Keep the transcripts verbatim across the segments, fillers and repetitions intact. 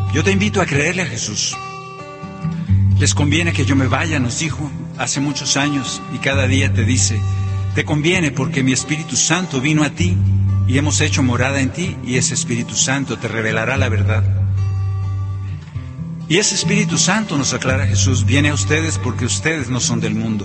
Yo te invito a creerle a Jesús. Les conviene que yo me vaya, nos dijo hace muchos años, y cada día te dice, te conviene porque mi Espíritu Santo vino a ti y hemos hecho morada en ti, y ese Espíritu Santo te revelará la verdad. Y ese Espíritu Santo, nos aclara Jesús, viene a ustedes porque ustedes no son del mundo,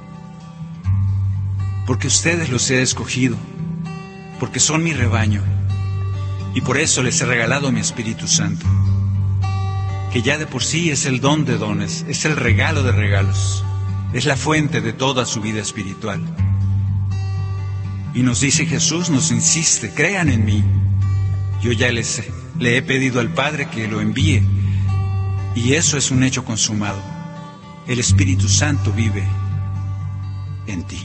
porque ustedes los he escogido, porque son mi rebaño, y por eso les he regalado mi Espíritu Santo, que ya de por sí es el don de dones, es el regalo de regalos, es la fuente de toda su vida espiritual. Y nos dice Jesús, nos insiste, crean en mí. Yo ya les, le he pedido al Padre que lo envíe, y eso es un hecho consumado. El Espíritu Santo vive en ti.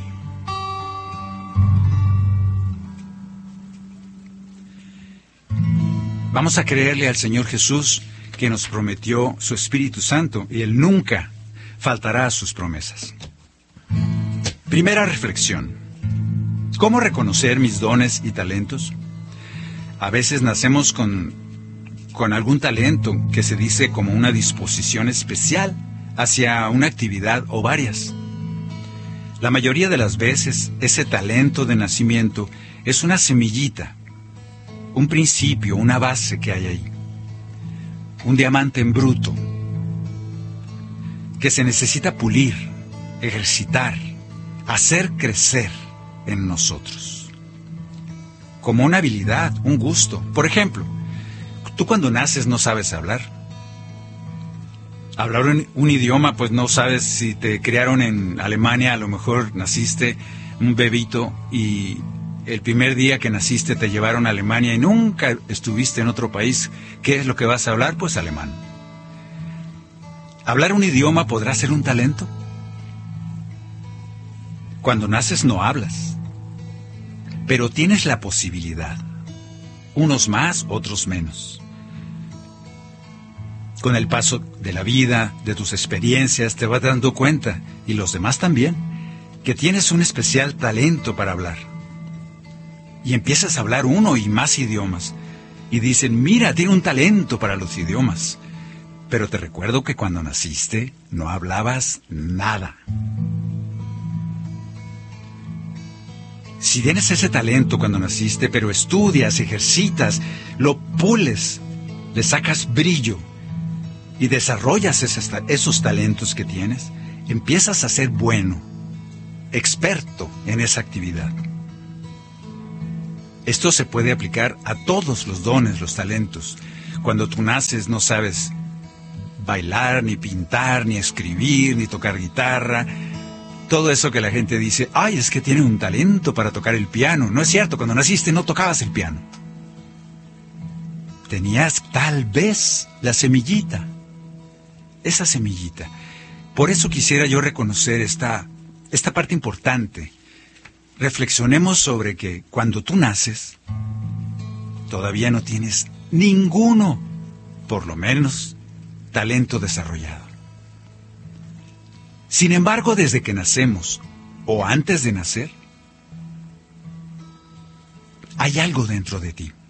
Vamos a creerle al Señor Jesús, que nos prometió su Espíritu Santo, y Él nunca faltará a sus promesas. Primera reflexión. ¿Cómo reconocer mis dones y talentos? A veces nacemos con, con algún talento que se dice como una disposición especial hacia una actividad o varias. La mayoría de las veces, ese talento de nacimiento es una semillita, un principio, una base que hay ahí. Un diamante en bruto, que se necesita pulir, ejercitar, hacer crecer en nosotros. Como una habilidad, un gusto. Por ejemplo, tú cuando naces no sabes hablar. Hablar un, un idioma, pues no sabes si te criaron en Alemania, a lo mejor naciste un bebito y el primer día que naciste te llevaron a Alemania y nunca estuviste en otro país. ¿Qué es lo que vas a hablar? Pues alemán. ¿Hablar un idioma podrá ser un talento? Cuando naces no hablas, pero tienes la posibilidad. Unos más, otros menos. Con el paso de la vida, de tus experiencias, te vas dando cuenta, y los demás también, que tienes un especial talento para hablar. Y empiezas a hablar uno y más idiomas. Y dicen, mira, tiene un talento para los idiomas. Pero te recuerdo que cuando naciste no hablabas nada. Si tienes ese talento cuando naciste, pero estudias, ejercitas, lo pules, le sacas brillo y desarrollas esos, esos talentos que tienes, empiezas a ser bueno, experto en esa actividad. Esto se puede aplicar a todos los dones, los talentos. Cuando tú naces no sabes bailar, ni pintar, ni escribir, ni tocar guitarra. Todo eso que la gente dice, ay, es que tiene un talento para tocar el piano. No es cierto, cuando naciste no tocabas el piano. Tenías tal vez la semillita, esa semillita. Por eso quisiera yo reconocer esta, esta parte importante. Reflexionemos sobre que cuando tú naces, todavía no tienes ninguno, por lo menos, talento desarrollado. Sin embargo, desde que nacemos, o antes de nacer, hay algo dentro de ti.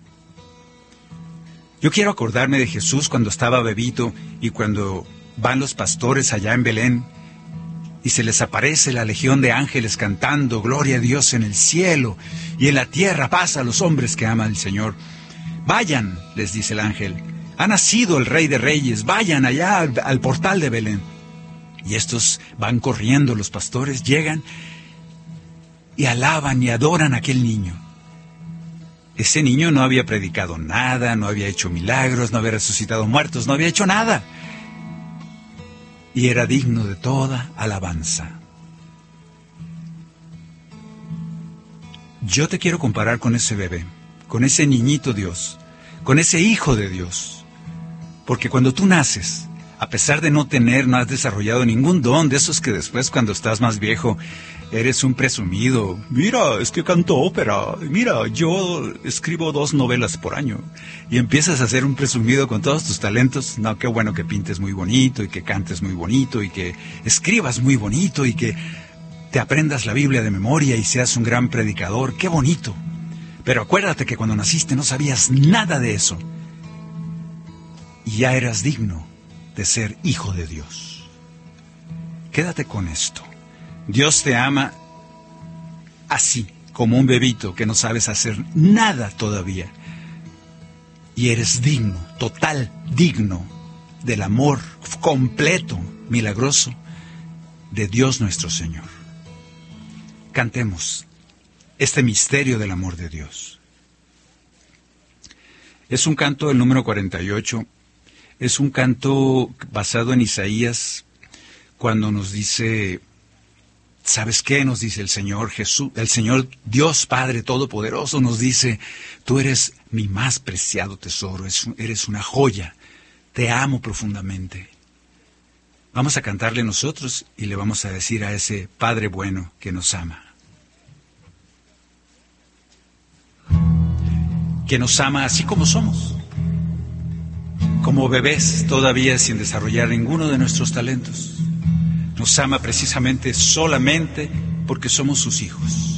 Yo quiero acordarme de Jesús cuando estaba bebito y cuando van los pastores allá en Belén y se les aparece la legión de ángeles cantando gloria a Dios en el cielo y en la tierra paz a los hombres que aman al Señor. Vayan, les dice el ángel, ha nacido el Rey de Reyes, vayan allá al, al portal de Belén. Y estos van corriendo, los pastores llegan y alaban y adoran a aquel niño. Ese niño no había predicado nada, no había hecho milagros, no había resucitado muertos, no había hecho nada. Y era digno de toda alabanza. Yo te quiero comparar con ese bebé, con ese niñito Dios, con ese hijo de Dios. Porque cuando tú naces, a pesar de no tener, no has desarrollado ningún don de esos que después cuando estás más viejo, eres un presumido. Mira, es que canto ópera. Mira, yo escribo dos novelas por año. Y empiezas a ser un presumido con todos tus talentos. No, qué bueno que pintes muy bonito y que cantes muy bonito y que escribas muy bonito y que te aprendas la Biblia de memoria y seas un gran predicador. Qué bonito. Pero acuérdate que cuando naciste no sabías nada de eso. y ya eras digno de ser hijo de Dios. Quédate con esto. Dios te ama así, como un bebito que no sabes hacer nada todavía. Y eres digno, total digno del amor completo, milagroso de Dios nuestro Señor. Cantemos este misterio del amor de Dios. Es un canto, el número cuarenta y ocho, es un canto basado en Isaías, cuando nos dice, ¿sabes qué? Nos dice el Señor Jesús, el Señor Dios Padre Todopoderoso nos dice, tú eres mi más preciado tesoro, eres una joya, te amo profundamente. Vamos a cantarle nosotros y le vamos a decir a ese Padre bueno que nos ama. Que nos ama así como somos, como bebés todavía sin desarrollar ninguno de nuestros talentos. Nos ama precisamente solamente porque somos sus hijos.